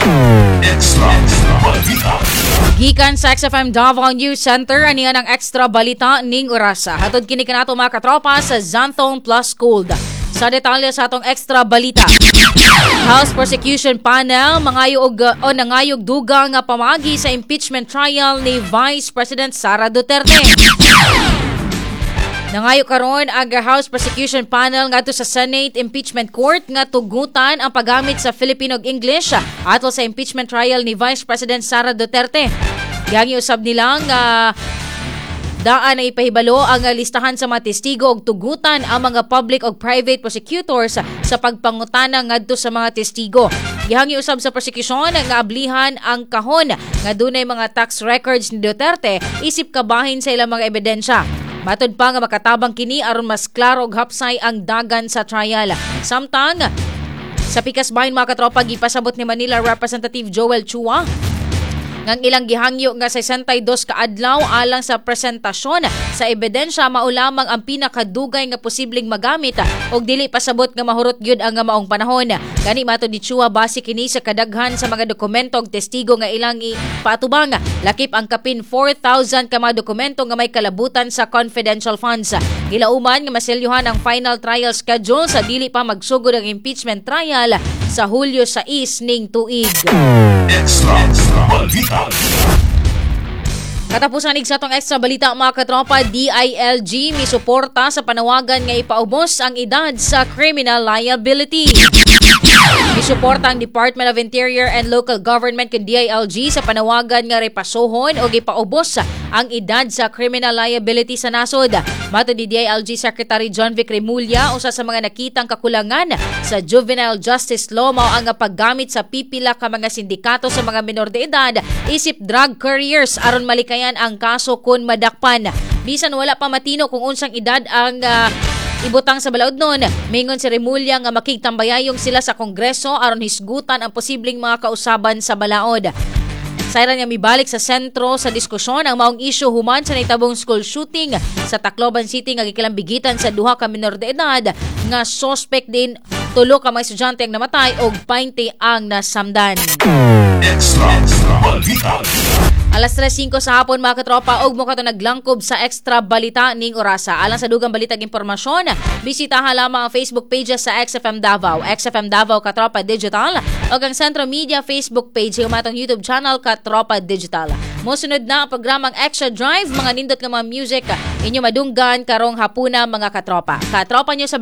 Extra Balita. Gikan sa XFM Davao News Center, aniya ng extra balita ning orasa. Hatod kini kanato mga katropa sa Zanthong Plus Gold. Sa detalye sa atong extra balita. House Prosecution Panel nangayog dugang nga pamagi sa impeachment trial ni Vice President Sara Duterte. Nangayo karon ang House Prosecution Panel ngadto sa Senate Impeachment Court nga tugutan ang paggamit sa Filipino ug English ato sa impeachment trial ni Vice President Sara Duterte. Yang usab nila nga daan na ipahibalo ang listahan sa mga testigo ug tugutan ang mga public ug private prosecutors sa pagpangutana ngadto sa mga testigo. Gihangi usab sa prosekusyon nga ablihan ang kahon nga dunay mga tax records ni Duterte isip kabahin sa ilang mga ebidensya. Matod pa nga makatabang kini aron mas klaro ug hapsay ang dagan sa trial. Samtang sa pikas bahin mga katropa gipasabot ni Manila Representative Joel Chua ngang ilang gihangyo nga 62 ka adlaw alang sa presentasyon sa ebidensya mao lamang ang pinakadugay nga posibleng magamit og dili pasabot nga mahurot gyud ang maong panahon. Gani matod ni Chua base kini sa kadaghan sa mga dokumento ug testigo nga ilang ipaatubang lakip ang kapin 4,000 ka mga dokumento nga may kalabutan sa confidential funds. Gilauman nga maselyuhan ang final trial schedule sa dili pa magsugod ang impeachment trial sa Hulyo 6 ning tuig. Extra Balita. Katapusan sa atong extra balita mga katropa, DILG misuporta sa panawagan nga ipaubos ang edad sa criminal liability. Misuporta ang Department of Interior and Local Government kung DILG sa panawagan nga repasohon o ipaubos ang edad sa criminal liability sa nasod. Matod ni DILG Secretary John Vic Remulla, usa sa mga nakitang kakulangan sa juvenile justice law mao ang paggamit sa pipila ka mga sindikato sa mga menor de edad isip drug couriers aron malikayan ang kaso kun madakpan. Bisan wala pa matino kung unsang edad ang ibutang sa balaod nun, mingon si Remulla nga makigtambayayong sila sa Kongreso aron hisgutan ang posibleng mga kausaban sa balaod. Sayra niya mibalik sa sentro sa diskusyon ang maong issue human sa naitabong school shooting sa Tacloban City nga gikilambigitan sa duha ka menor de edad nga suspect din 3 ka mga estudyante ang namatay ug 20 ang nasamdan. Extra Balita. Alas 3:05 sa hapon mga katropa og mo kato naglangkob sa extra balita ning orasa. Alang sa dugang balitag impormasyon, bisitahan lamang ang Facebook pages sa XFM Davao, XFM Davao Katropa Digital ug ang Centro Media Facebook page ug matong YouTube channel Katropa Digital. Mosunod na ang programang Extra Drive, mga nindot nga mga music inyo madunggan karong hapuna mga katropa. Katropa nyo sa